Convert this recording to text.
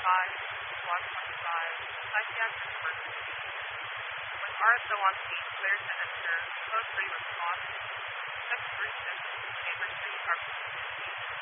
Squad 25, psychiatric emergency. With RSO on scene, clear to enter, code 3 response,